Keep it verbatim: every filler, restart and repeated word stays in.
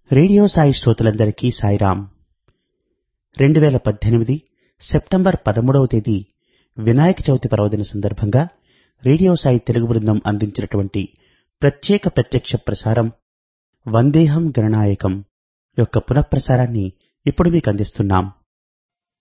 Radio Sai శ్రోతలందరికీ సాయిరాం. రెండు వేల పద్దెనిమిది సెప్టెంబర్ పదమూడవ తేదీ వినాయక చవితి పర్వదిన సందర్భంగా రేడియో సాయి తెలుగు బృందం అందించినటువంటి ప్రత్యేక ప్రత్యక్ష ప్రసారం వందేహం గణనాయకం యొక్క పునఃప్రసారాన్ని ఇప్పుడు మీకు అందిస్తున్నాం.